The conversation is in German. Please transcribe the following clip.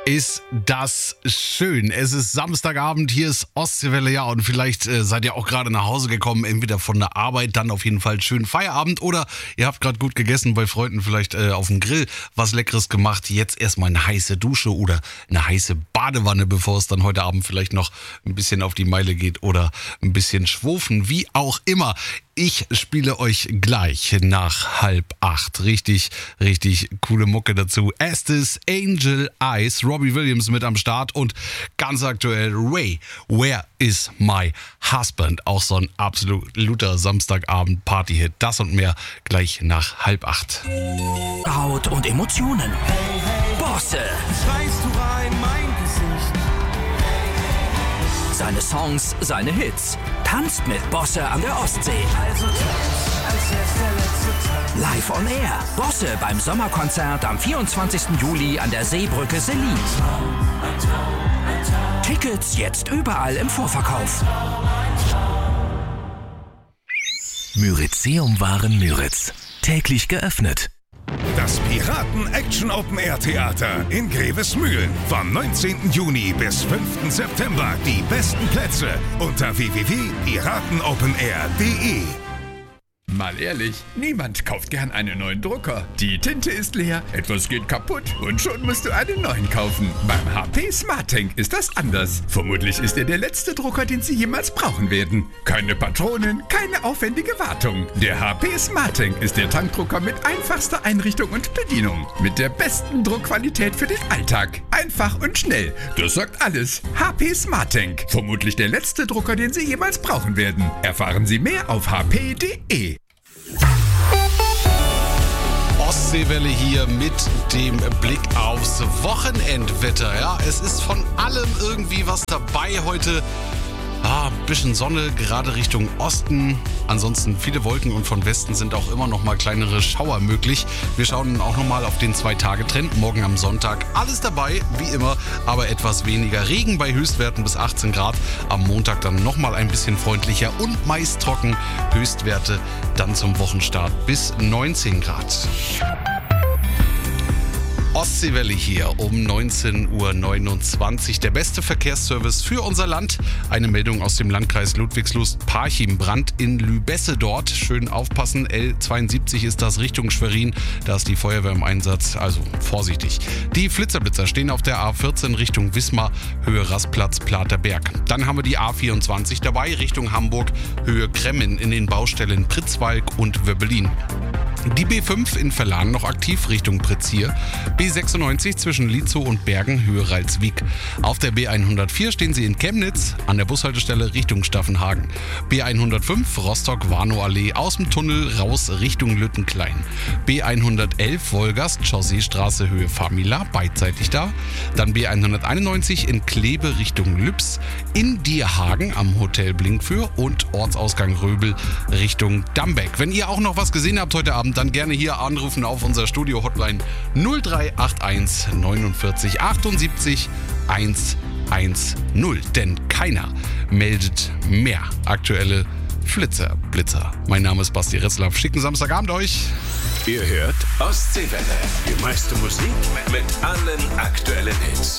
Ist das schön. Es ist Samstagabend, hier ist Ostseewelle, ja, und vielleicht seid ihr auch gerade nach Hause gekommen, entweder von der Arbeit, dann auf jeden Fall schönen Feierabend oder ihr habt gerade gut gegessen, bei Freunden vielleicht auf dem Grill was Leckeres gemacht. Jetzt erstmal eine heiße Dusche oder eine heiße Badewanne, bevor es dann heute Abend vielleicht noch ein bisschen auf die Meile geht oder ein bisschen schwufen, wie auch immer. Ich spiele euch gleich nach 7:30 richtig coole Mucke dazu. Erstes Angel Eyes, Robbie Williams mit am Start und ganz aktuell Ray, Where is my husband? Auch so ein absoluter Samstagabend-Party-Hit. Das und mehr gleich nach 7:30. Haut und Emotionen. Bosse. Schreist du rein, mein Gesicht. Seine Songs, seine Hits. Tanzt mit Bosse an der Ostsee. Also tanz, als wär's der letzte Tag. Live on Air. Bosse beim Sommerkonzert am 24. Juli an der Seebrücke Selin. Tickets jetzt überall im Vorverkauf. Myrizeum-Waren Müritz. Täglich geöffnet. Das Piraten-Action-Open-Air-Theater in Grevesmühlen. Vom 19. Juni bis 5. September. Die besten Plätze unter www.piratenopenair.de. Mal ehrlich, niemand kauft gern einen neuen Drucker. Die Tinte ist leer, etwas geht kaputt und schon musst du einen neuen kaufen. Beim HP SmartTank ist das anders. Vermutlich ist er der letzte Drucker, den Sie jemals brauchen werden. Keine Patronen, keine aufwendige Wartung. Der HP SmartTank ist der Tankdrucker mit einfachster Einrichtung und Bedienung. Mit der besten Druckqualität für den Alltag. Einfach und schnell. Das sagt alles. HP SmartTank. Vermutlich der letzte Drucker, den Sie jemals brauchen werden. Erfahren Sie mehr auf hp.de. Ostseewelle hier mit dem Blick aufs Wochenendwetter. Ja, es ist von allem irgendwie was dabei heute. Ein bisschen Sonne, gerade Richtung Osten. Ansonsten viele Wolken und von Westen sind auch immer noch mal kleinere Schauer möglich. Wir schauen auch noch mal auf den 2-Tage-Trend. Morgen am Sonntag alles dabei, wie immer, aber etwas weniger Regen bei Höchstwerten bis 18 Grad. Am Montag dann noch mal ein bisschen freundlicher und meist trocken. Höchstwerte dann zum Wochenstart bis 19 Grad. Ostseewelle hier um 19:29 Uhr. Der beste Verkehrsservice für unser Land. Eine Meldung aus dem Landkreis Ludwigslust-Parchim. Brand in Lübesse dort. Schön aufpassen. L72 ist das Richtung Schwerin. Da ist die Feuerwehr im Einsatz. Also vorsichtig. Die Flitzer stehen auf der A14 Richtung Wismar. Höhe Rastplatz Platerberg. Dann haben wir die A24 dabei Richtung Hamburg. Höhe Kremmen in den Baustellen Pritzwalk und Wöbbelin. Die B5 in Verlan noch aktiv Richtung Pritzhier. B96 zwischen Lietzow und Bergen, Höhe Ralswiek. Auf der B104 stehen Sie in Chemnitz an der Bushaltestelle Richtung Staffenhagen. B105 Rostock-Warnow-Allee aus dem Tunnel raus Richtung Lüttenklein. B111 Wolgast, Chausseestraße, Höhe Famila, beidseitig da. Dann B191 in Kleve Richtung Lübs. In Dierhagen am Hotel Blinkfür und Ortsausgang Röbel Richtung Dambeck. Wenn ihr auch noch was gesehen habt heute Abend, dann gerne hier anrufen auf unser Studio-Hotline 0381 49 78 110. Denn keiner meldet mehr aktuelle Blitzer. Mein Name ist Basti Retzlaff. Schicken Samstagabend euch. Ihr hört Ostseewelle. Die meiste Musik mit allen aktuellen Hits.